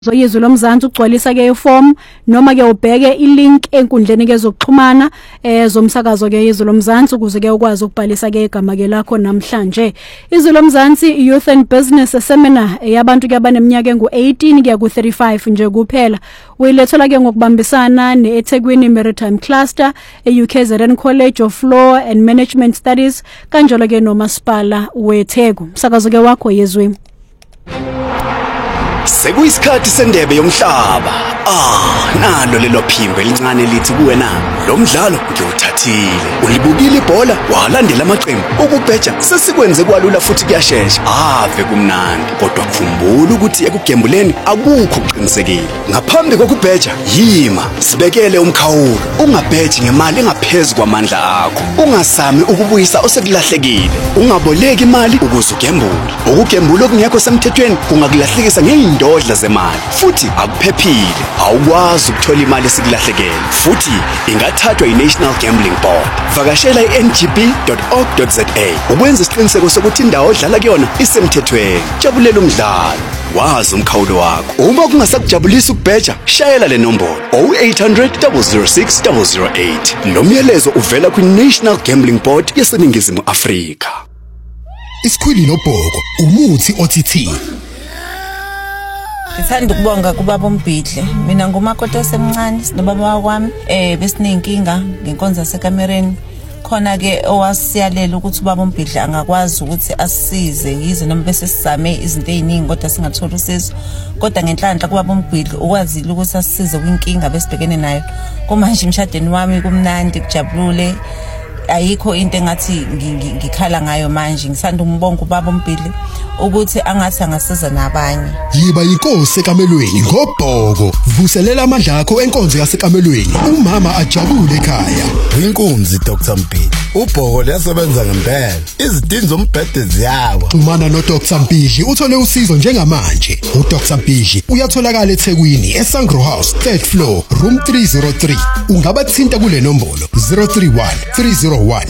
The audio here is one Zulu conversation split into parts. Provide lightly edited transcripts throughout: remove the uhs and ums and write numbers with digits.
Zoyizwe lomzansi ugcwalisa ke iform noma ke ubheke ilink enkundleni ke zokuxhumana zomsakazo ke izwe lomzansi ukuze ke ukwazi ukubhalisa ke igama ke lakho namhlanje. Izwe lomzansi Youth and Business Seminar yabantu ke abaneminyaka engu18 kuya ku35 nje kuphela. Uyilethola ke ngokubambisana neEthekwini Maritime Cluster, eUKZN College of Law and Management Studies kanjalo ke nomasipala weTheku. Umsakazo ke wakho yezwe. Sekuyisikhathi sendebe yomhlaba. Nalo lelo phimbo elincane lithi kuwena lo mdlalo ngiwuthathile. Ulibukile ibhola walandela amaqembu. Ukubheja sesikwenze kwalula futhi kuyashesha. Ave kumnandi. Kodwa khumbula ukuthi ekugembuleni akukho ukuqinisekile. Ngaphambi kokubheja yima sibekele umkhawulo. Ungabheji ngemali engaphezulu kwamandla akho. Ungasami ukubuyisa osekulahlekile. Ungaboleki imali ukuze ugembule. Ukugembula okungekho semthethweni kungakulahlekisa ngeyindodla zemali. Futhi akuphephile. Awukwazi ukuthola imali esikulahlekele. Futhi ingathathwa yiNational Gambling Board. Vakashela i-ngb.org.za ukwenza isiqiniseko sokuthi indawo odlala kuyona isemthethweni. Jabulela umdlalo. Wazi umkhawulo wakho. Uma kungasakujabulisa ukubheja, shayela le nombolo 0800 006 008. Lo myalezo uvela kwiNational Gambling Board yaseNingizimu Afrika. Isikhwili nobhoko umuthi OTT. Ngithanda ukubonga kubaba uMbhidle. Mina ngumakoti osemncane sinobaba wakwami besinenkinga ngenkonzo yasekamereni. Khona ke owasiyalela ukuthi ubaba uMbhidle angakwazi ukuthi asisize yize noma bese sizame izinto eziningi kodwa singathola usizo. Kodwa ngenhlanhla kubaba uMbhidle ukwazile ukuthi asisize kwinkinga besibhekene nayo. Kumanje emshadweni wami kumnandi kujabulule. Ayikho into engathi ngikhala ngayo manje. Ngisanda umbonga ubaba uMbhidle ukuthi angathi angasiza nabanye. Yiba inkosi ekamelweni ngobhoko. Vuselela amandla akho enkonzo yasekamelweni. Umama ajabule ekhaya. Inkunzi Dr. Mpili. Ubhoko liyasebenza ngempela. Izidingo zombhede ziyawa. Xhumana noDr. Mpili uthole usizo njengamanje. uDr. Mpili uyatholakala eThekwini eSangro House 3rd floor room 303. Ungabathinta kule nombolo 031 301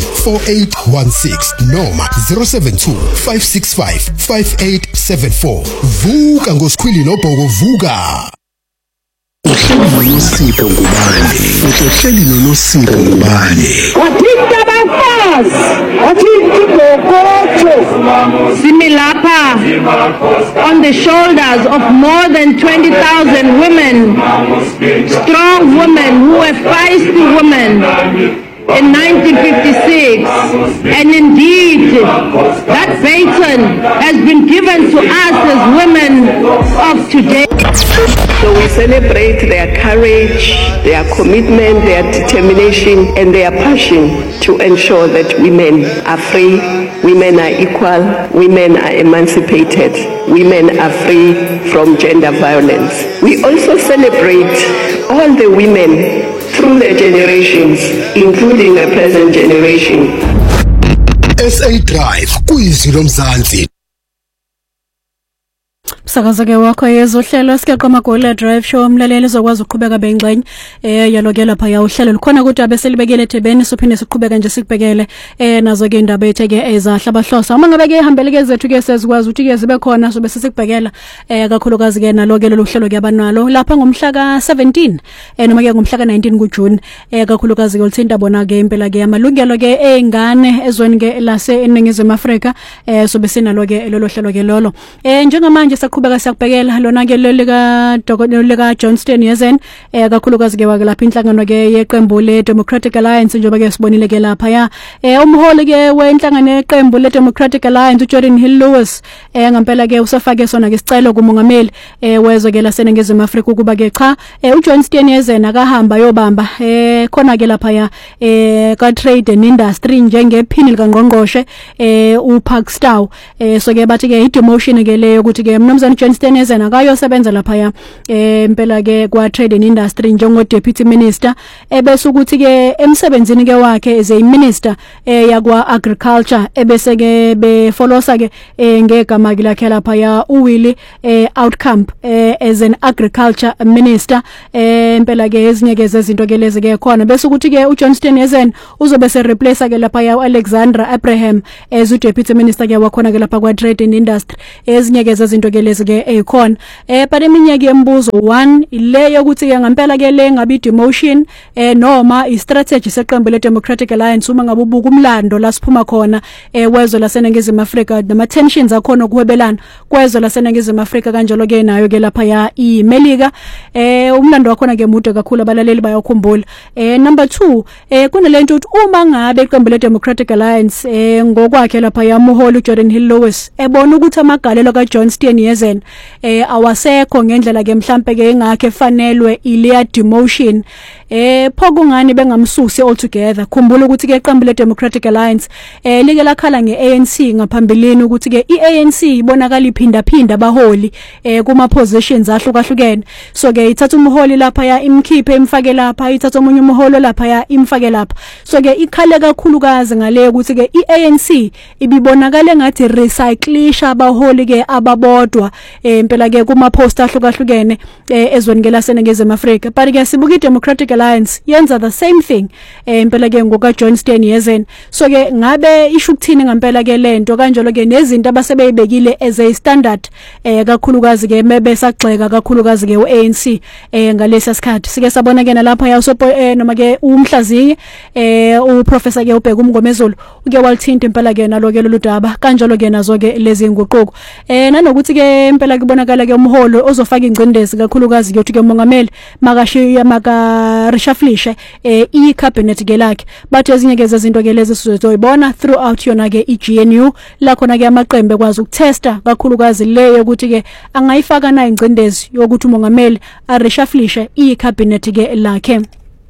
4816 noma 072 565 5874. Vuka ngosikhwili nobhoko vuka. Uhleli noSipho ngubani? Uhleli noSipho ngubani? Wathinta abafazi, wathinta ibhokotho. Similapha on the shoulders of more than 20,000 women, strong women who were feisty women in 1956, and indeed that baton has been given to us as women of today. So we celebrate their courage, their commitment, their determination, and their passion to ensure that women are free, women are equal, women are emancipated, women are free from gender violence. We also celebrate all the women through their generations, including the present generation. SA Drive kuyizwi lomzansi. Sakaza ke wakho yezohlelo sikaqoma gola drive show umlaleli uzokwazi ukuqhubeka bengxenye yalokela lapha ya uhlelo likhona ukuthi abeselibekele eThebeni sophinde siqhubeka nje sikubekele nazo ke indaba ethe ke ezahlabahlosa uma ngabe ke ihambele ke zethu ke sezikwazi ukuthi ke zibe khona sobe sisikubhekela kakhulukazi ke nalokelo lohlelo ke abanalo lapha ngomhla ka17 noma ke ngomhla ka19 kuJune kakhulukazi ke ulithinta bona ke impela ke amalungelo ke ezingane ezweni ke lase eNingizimu Afrika sobe sinalo ke lolo hlelo ke lolo njengamanje saqhubeka siyakubhekela lona ke lelika Dr. lika Johnston Yezen kakhulukazi ke wake lapha inhlangano ke yeqembu le Democratic Alliance njengoba ke sibonile ke lapha ya umholi ke wenhlangano yeqembu le Democratic Alliance uJordan Hill Lewis ngempela ke usafake sona ke isicelo kumongameli wezwe ke laseNingizimu Afrika ukuba ke cha uJohnston Yezen akahamba yobamba khona ke lapha ya ka trade and industry njengephini likaNgqongqoshe uPark Stow so ke bathi ke i-demotion ke leyo ukuthi ke mnumzane Johnston Yezen akayosebenza lapha ya impela ke kwa trade and industry njengo deputy minister ebese ukuthi ke emsebenzini ke wakhe as a minister yakwa agriculture ebese ke befolosa ke ngegama lakhe lapha ya uWillie Outcome as an agriculture minister impela ke ezinye ke zezinto ke lezi ke khona bese ukuthi ke uJohnston Yezen uzobe se replace ke lapha ya Alexandra Abraham as u deputy minister ke wakhona ke lapha kwa trade and industry ezinye ke zezinto ke lezi kakhulukazi ke ekhona but eminyaka yembuzo 1 ile yokuthi ke ngempela ke le ngabe demotion noma istrategy seqembu le Democratic Alliance uma ngabe ubuka umlando la siphuma khona wezwe laseNingizimu Afrika nama tensions akhona ukuhwebelana kwezwe laseNingizimu Afrika kanjalo ke nayo ke lapha ya iMelika umlando wakhona ke mude kakhulu abalaleli bayakhumbula number 2 kunalento ukuthi uma ngabe iqembu le Democratic Alliance ngokwakhe lapha ya Moholo Jordan Hill Lewis ebona ukuthi amagalelo ka John Steenhuisen awasekho ngendlela ke mhlambe ke engakhe efanelwe ile demotion phokungani bengamsusi altogether khumbula ukuthi ke iqembu le Democratic Alliance like lakhala ngeANC ngaphambilini ukuthi ke iANC ibonakala iphinda abaholi kuma positions ahlukahlukene so ke ithatha umholi lapha ya imkhiphe imfake lapha ithatha omunye umholo lapha ya imfake lapha so ke ikhale kakhulukazi ngale ukuthi ke iANC ibibonakala ngathi recyclisha abaholi ke ababodwa impela ke kuma post ahlukahlukene ezweni ke laseNingizimu Afrika but ke sibuka iDemocratic Alliance yenza the same thing impela ke ngoka John Steenhuisen so ke ngabe isho ukuthini ngempela ke lento kanjalo ke nezinto abasebeyibekile as a standard kakhulukazi ke mebesagxeka kakhulukazi ke uANC ngalesa sikhathi sike sabona ke nalapha yasopo noma ke umhlaziyi uprofessor ke ubheka umngomezulu uke walithinta impela ke nalo ke loludaba kanjalo ke nazo ke lezi nguquko nanokuthi ke impela kubonakala ke umholo ozofaka ingcindezi kakhulukazi ke uthi ke umongameli makashiya reshuffle i-cabinet ke lakhe but ezinye ke zezinto ke lezi sizoyibona throughout yona ke iGNU la khona ke amaqembe kwazi ukutesta kakhulukazi leyo ukuthi ke angayifaka na ingcindezi yokuthi umongameli reshuffle i-cabinet ke lakhe.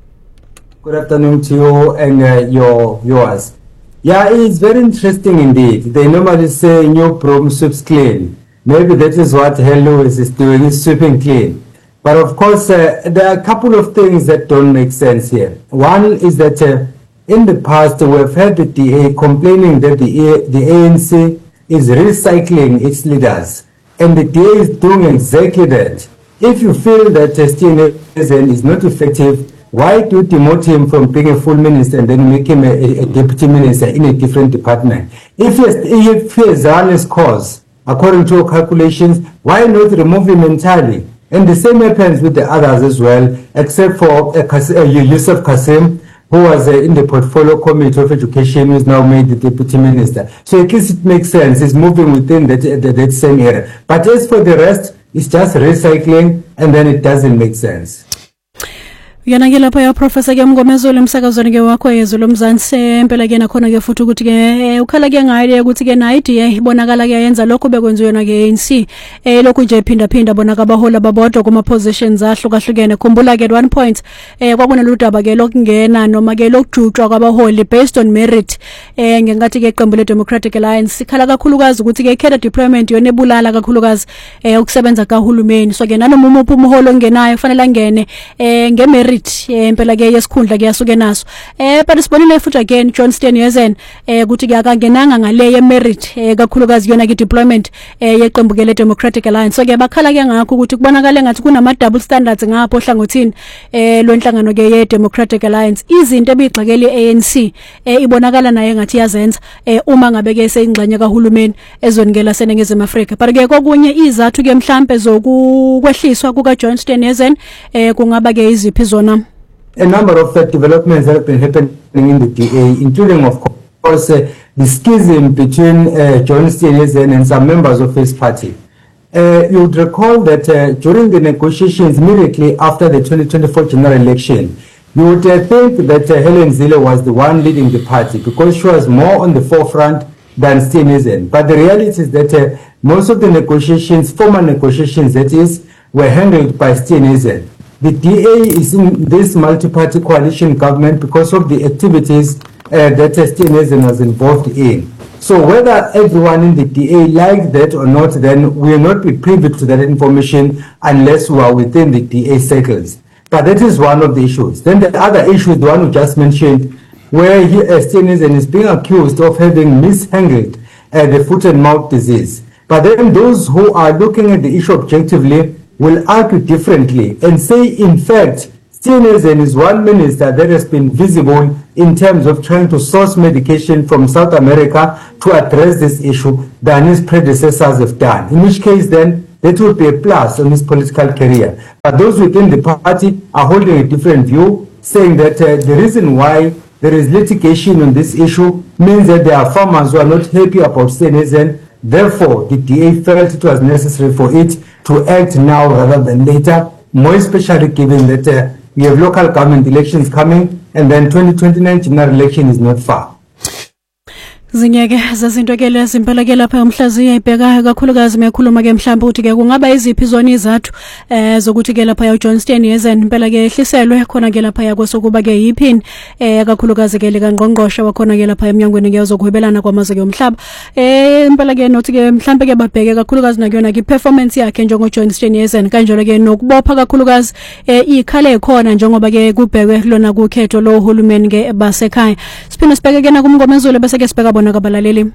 Good afternoon to you and your viewers. Yeah, it's very interesting indeed. They normally say new broom sweeps clean. Maybe that is what Helen Lewis is doing, is sweeping clean. But of course, there are a couple of things that don't make sense here. One is that in the past, we've had the DA complaining that the ANC is recycling its leaders. And the DA is doing exactly that. If you feel that Steenhuisen is not effective, why do you demote him from being a full minister and then make him a deputy minister in a different department? If he has run his cause, according to your calculations, why not remove him entirely? And the same happens with the others as well, except for Yusuf Kasim, who was in the portfolio committee of education, who is now made the deputy minister. So at least it makes sense, it's moving within that same area. But as for the rest, it's just recycling, and then it doesn't make sense. Yana ke lapha ya professor ke Mngomezulu emsakazweni ke wakho yezolo Mzansi empela ke nakhona ke futhi ukuthi ke ukhala ke ngayo ukuthi ke na idea ibonakala ke yenza lokho bekwenziwe yona ke ANC lokho nje phinda bona kabahola babodwa kuma positions ahlukahlukene khumbula ke at one point kwakuna ludaba ke lokungena noma ke lokujutshwa kwabaholi based on merit ngenkathi ke iqembu le Democratic Alliance ikhala kakhulukazi ukuthi ke cadre deployment yona ebulala kakhulukazi ukusebenza kahulumeni so ke nanoma umuntu umholo ongenayo kufanele angene ngemerit impela ke yesikhundla ke yasuke naso but sibonile futhi again John Steenhuisen ukuthi ke akangenanga ngale ye merit kakhulukazi yona ke deployment yeqembu ke le Democratic Alliance so ke bakhala ke ngakho ukuthi kubonakala ngathi kunama double standards ngapho hlangothini lonhlangano ke ye Democratic Alliance izinto ebigxekele ANC ibonakala naye ngathi yazenza uma ngabe ke seyingxenye kahulumeni ezweni ke laseNingizimu Afrika but ke kokunye izathu ke mhlambe zokukwehliswa kuka John Steenhuisen kungaba ke iziphi zona. A number of developments that have been happening in the DA, including, of course, the schism between John Steenhuisen and some members of his party. You would recall that during the negotiations immediately after the 2024 general election, you would think that Helen Zille was the one leading the party because she was more on the forefront than Steenhuisen. But the reality is that most of the negotiations, formal negotiations that is, were handled by Steenhuisen. The DA is in this multi-party coalition government because of the activities that Steenhuisen was involved in. So whether everyone in the DA liked that or not, then we will not be privy to that information unless we are within the DA circles. But that is one of the issues. Then the other issue is the one we just mentioned, where Steenhuisen is being accused of having mishandled the foot and mouth disease. But then those who are looking at the issue objectively will argue differently and say, in fact, Steenhuisen is one minister that has been visible in terms of trying to source medication from South America to address this issue than his predecessors have done. In which case then, that would be a plus on his political career. But those within the party are holding a different view, saying that the reason why there is litigation on this issue means that there are farmers who are not happy about Senezen. Therefore, the DA felt it was necessary for it to act now rather than later, more especially given that we have local government elections coming and then 2029 general election is not far. Zinyeke zazinto ke lezimpela ke lapha umhlaziya ibheka kakhulukazi mekhuluma ke mhlawumbe ukuthi ke kungaba iziphi zona izathu zokuthi ke lapha uJohn Steenhuisen impela ke ehliselwe khona ke lapha yakosokuba ke yiphini kakhulukazi ke likaNgqongqoshe wakhona ke lapha eminyangweni ke yozokuhwebelana kwamazwe ke umhlaba impela ke nothi ke mhlawumbe ke babheke kakhulukazi nakuyona ke performance yakhe njengo John Steenhuisen kanjalo ke nokubopha kakhulukazi ikhale khona njengoba ke kubhekwe lona kukhetho lo uhulumeni ke basekhaya siphinde sibheke ke nakumngomezulu bese ke sibheka 18,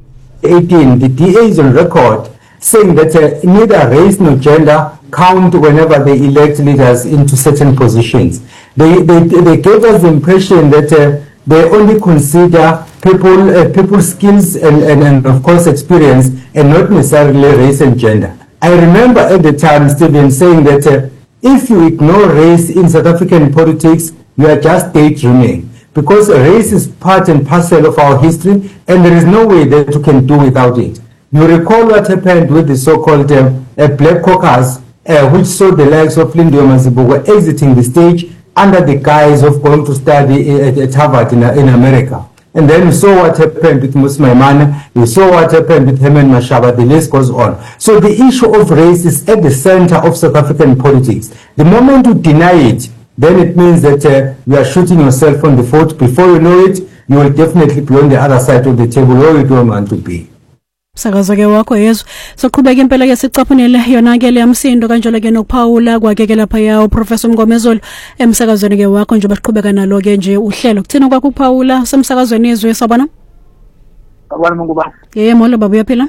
the DA is on record saying that neither race nor gender count whenever they elect leaders into certain positions. They gave us the impression that they only consider people's skills and of course experience and not necessarily race and gender. I remember at the time Stephen saying that if you ignore race in South African politics, you are just daydreaming. Because race is part and parcel of our history, and there is no way that you can do without it. You recall what happened with the so-called Black Caucus, which saw the likes of Lindiwe Mazibuko exiting the stage under the guise of going to study at Harvard in America. And then you saw what happened with Mmusi Maimane, you saw what happened with Herman Mashaba, the list goes on. So the issue of race is at the center of South African politics. The moment you deny it, then it means that you are shooting yourself on the foot. Before you know it, you will definitely be on the other side of the table where you don't want to be. Sakazo ke wakho yezo soqhubeka impela ke sicaphunele yona ke le yamsindo kanjalo ke nokuphawula kwake ke lapha ya uProfessor Mngomezulu emsakazweni ke wakho nje basiqhubeka nalo ke nje uhlelo kuthina kwakho ukuphawula semsakazweni izwe sabona Mngubane molo baba uyaphila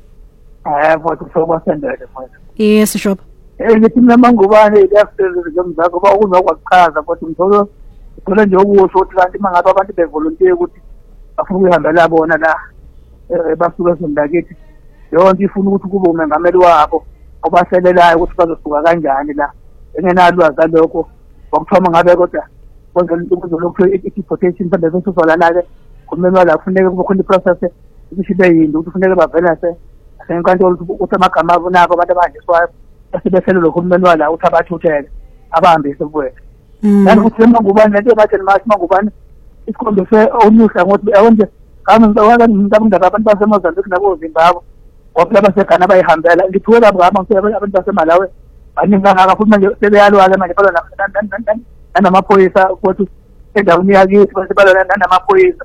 futhi sokwasendele mfowethu yes shop ngithi mina Mngubane lafezwe ngomzako ba uzokwachaza kodwa ngithola nje ukusho ukuthi kanti mangabe abantu bevolunteer ukuthi bafuna ukuhambela bona la basuka sondakithi yonke ifuna ukuthi kube umengameli wabo obaselelayo ukuthi bazosuka kanjani la engenalwazi lokho ngokuthoma ngabe kodwa kwenzela ukuthi lokho i-deportation mhlawumbe sosola ke kumele la kufuneka kube khona iprocess ishibe yini ukuthi kufuneka bavelase senkantolo ukuthi amagama abo nako abantu abanjiswayo basebesele lokho kumele la ukuthi abathuthele abahambise kuwethu kanti ukuthi Mngubane lento bathi Mngubane isikhombe onuhla ngokuthi awonje ngicabanga abantu baseMozambique nabo Zimbabwe ngoba baseGhana bayihambela ngithuke kababa abantu baseMalawi baningi kangaka futhi manje sebeyalwa manje balwa namaphoyisa ukuthi endaweni yakithi balwa namaphoyisa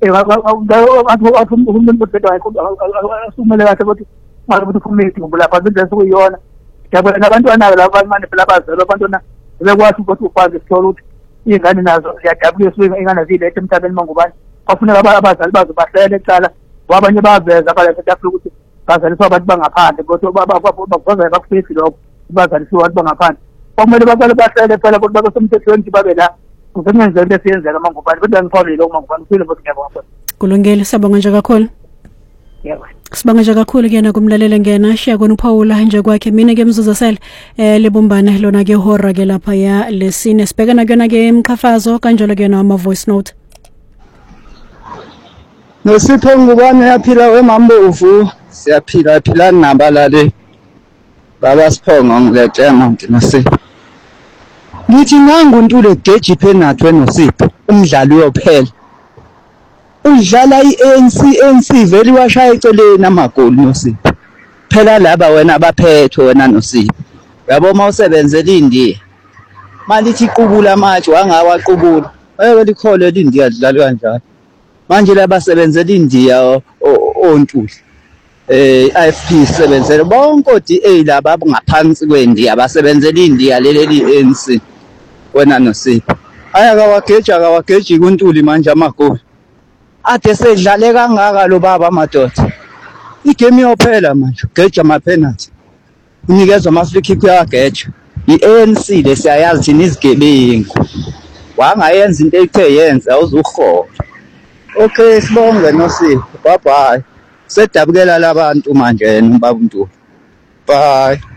uhulumeni bodwa asumele kahle ukuthi ngabe uphumile ngobulapha into esukuyona yabo nabantwana labo abanye phela bazalwa abantwana bekwazi ukuthi ukwazi ukuthola ukuthi ingane nazo ziyajabulisa ingane zilethe emhlabeni Mngubane kwafuneka abazali bazo bahlele ecala wabanye baveza bala South Africa ukuthi bazaliswa abantu bangaphandle kodwa bakwazi bakufisi lokho bazaliswa abantu bangaphandle kumele baqale bahlele phela ukuthi basemthethweni babe la kusebenza into esiyenzeka Mngubane kodwa ngiphawule lokho Mngubane uphile futhi ngiyabonga kulungile sabonga nje kakhulu yebo sibanga nje kakhulu kuyena kumlalela ngena shiya kona uPaula nje kwakhe mina ke mzuzasele libumbane lona ke hora ke lapha ya lesine sibhekana kuyona ke emqhafazo kanjalo ke nama voice note Nosipho Mngubane yaphila wemambovu siyaphila phila nabalale baba Siphongo ngilethenga Nosipho ngithi nanguntule geji phenathwe Nosipho umdlali uyophela udlala iANC vele washaya eceleni amagoli Nosipho phela laba wena abaphethwe wena Nosipho yabo mawusebenzela indiya malithi iqubula manje wangawaqubula likhole lindiya dlala kanjalo manje labasebenzela indiya ontuli IFP sebenzela bonke oDA laba ngaphansi kwendiya abasebenzela indiya leli ANC wena Nosipho akawageji kuntuli manje amagoli ade sedlale kangaka lo baba madoda igame iyophela manje geja ama penalty unikezwa ama free kick uyageja iANC lesiyayazi thina izigebengu wangayenza into ethe yenza awuzuhola okay sibonge Nosipho bye bye sedabukela labantu manje yena ubaba uNtuli bye.